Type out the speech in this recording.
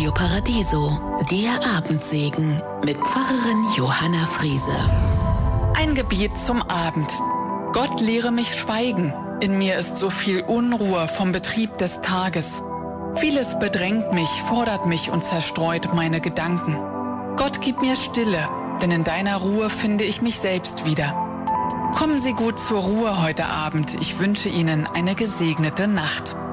Radio Paradiso, der Abendsegen mit Pfarrerin Johanna Friese. Ein Gebet zum Abend. Gott lehre mich schweigen. In mir ist so viel Unruhe vom Betrieb des Tages. Vieles bedrängt mich, fordert mich und zerstreut meine Gedanken. Gott, gib mir Stille, denn in deiner Ruhe finde ich mich selbst wieder. Kommen Sie gut zur Ruhe heute Abend. Ich wünsche Ihnen eine gesegnete Nacht.